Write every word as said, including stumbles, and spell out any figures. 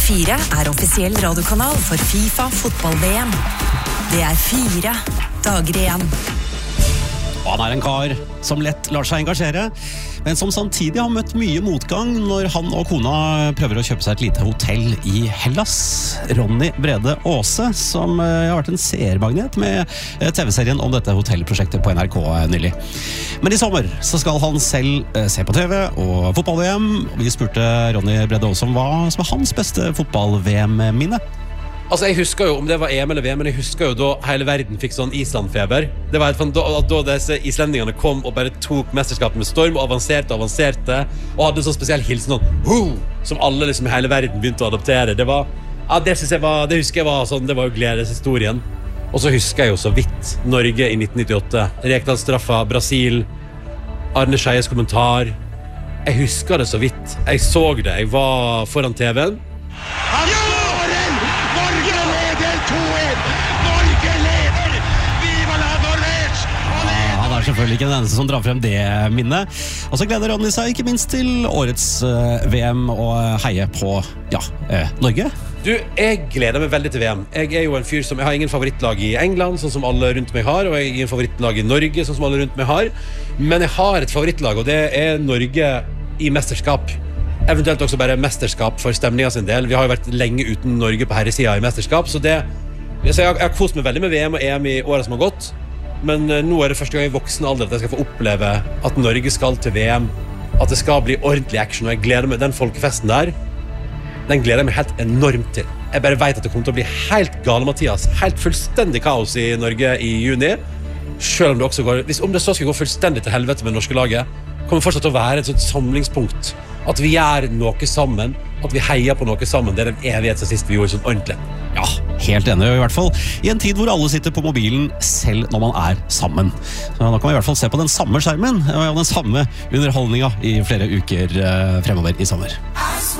fire er offisiell radiokanal for FIFA fotball-V M. Det er fire dager igjen. Han er en kar som lett lar seg engasjere, men som samtidig har møtt mye motgang når han og kona prøver å kjøpe seg et lite hotell i Hellas. Ronny Brede Aase, som har vært en seermagnet med T V-serien om dette hotellprosjektet på N R K nylig. Men i sommer så skal han selv se på T V og fotball-V M. Vi spurte Ronny Brede Aase om hva som er hans beste fotball-V M-minne. Altså, jeg husker jo, om det var E M eller V M, men jeg husker jo da hele verden fikk sånn Island-feber. Det var et, da, da disse islendingene kom og bare tok mesterskapet med storm, og avanserte og avanserte, og hadde en sånn spesiell hilsen, sånn, Hoo! Som alle liksom i hele verden begynte å adoptere. Det var, ja, det synes jeg var, det husker jeg var sånn, det var jo gledeshistorien. Og så husker jeg jo så vidt Norge i nitten nittiåtte, Rekdal-straffa, Brasil, Arne Scheies kommentar. Jeg husker det så vidt. Jeg så det, jeg var foran T V-en. Selvfølgelig ikke den eneste som drar frem det minnet. Og så gleder Ronny seg ikke minst til årets uh, V M og heie på, ja, uh, Norge. Du, jeg gleder meg veldig til V M. Jeg er jo en fyr som, jeg har ingen favorittlag i England, sånn som alle rundt meg har, og jeg har ingen favorittlag i Norge, sånn som alle rundt meg har. Men jeg har et favorittlag, og det er Norge i mesterskap. Eventuelt også bare mesterskap for stemninga sin del. Vi har jo vært lenge uten Norge på herresida i mesterskap, så det, så jeg, jeg har kost meg veldig med V M og E M i året som har gått. Men uh, nå er det første gang i voksen alder at jeg skal få oppleve at Norge skal til V M, at det skal bli ordentlig action, og jeg gleder meg, den folkefesten der, den gleder jeg meg helt enormt til. Jeg bare vet at det kommer til å bli helt gale, Mathias, helt fullstendig kaos i Norge i juni, selv om det også går, hvis om det så skal gå fullstendig til helvete med det norske laget, kommer fortsatt til å være et sånt samlingspunkt, at vi gjør noe sammen, at vi heier på noe sammen, det er den evighet som sist vi gjorde sånn ordentlig. Ja, helt enig i hvert fall. I en tid hvor alle sitter på mobilen selv når man er sammen. Så da kan vi i hvert fall se på den samme skjermen og den samme underholdninga i flere uker fremover i sommer.